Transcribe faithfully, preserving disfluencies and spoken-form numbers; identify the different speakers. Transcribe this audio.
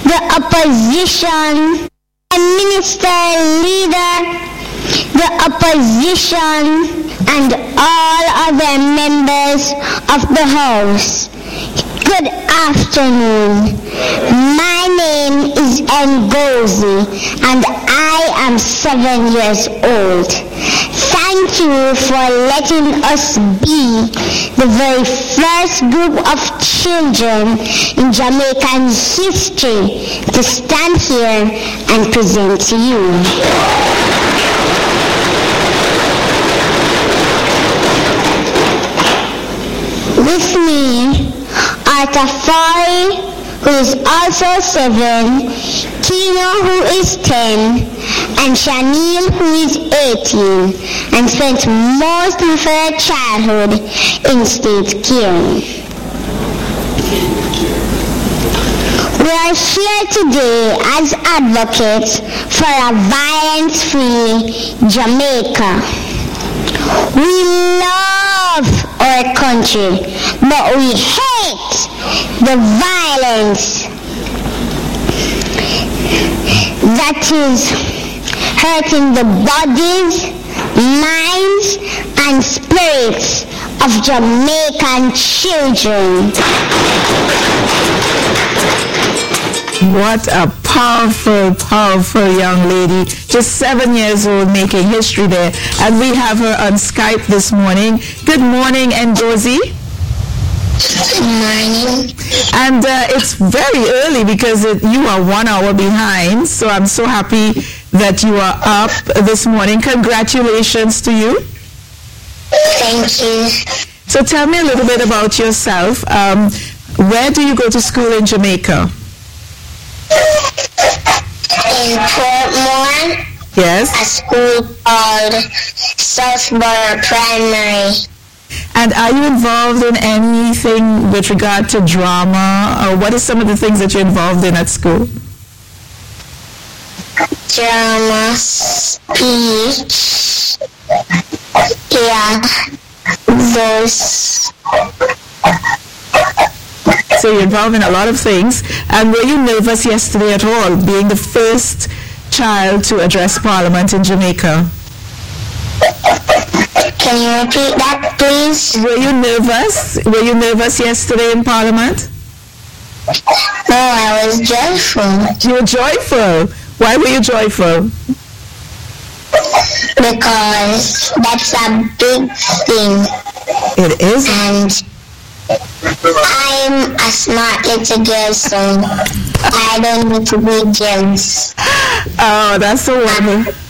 Speaker 1: the opposition, Prime Minister, leader, the opposition, and all other members of the House. Good afternoon. My name is Ngozi and I am seven years old. Thank you for letting us be the very first group of children in Jamaican history to stand here and present to you. With me are Tafari, who is also seven, Kino, who is ten, and Shanil, who is eighteen, and spent most of her childhood in state care. We are here today as advocates for a violence-free Jamaica. We love our country, but we hate the violence that is hurting the bodies, minds, and spirits of Jamaican children.
Speaker 2: What a powerful, powerful young lady. Just seven years old, making history there. And we have her on Skype this morning. Good morning, Ngozi.
Speaker 1: Good morning.
Speaker 2: And uh, it's very early because it, you are one hour behind. So I'm so happy that you are up this morning. Congratulations to you.
Speaker 1: Thank you.
Speaker 2: So tell me a little bit about yourself. Um, where do you go to school in Jamaica?
Speaker 1: In Portmore.
Speaker 2: Yes.
Speaker 1: A school called Southborough Primary.
Speaker 2: And are you involved in anything with regard to drama? Or what are some of the things that you're involved in at school?
Speaker 1: Drama, speech, yeah, those.
Speaker 2: So you're involved in a lot of things. And were you nervous yesterday at all, being the first child to address Parliament in Jamaica?
Speaker 1: Can you repeat that, please?
Speaker 2: Were you nervous? Were you nervous yesterday in Parliament?
Speaker 1: No, I was joyful.
Speaker 2: You were joyful. Why were you joyful?
Speaker 1: Because that's a big thing.
Speaker 2: It is.
Speaker 1: And I'm a smart little girl, so I don't need to be jealous.
Speaker 2: Oh, that's so wonderful.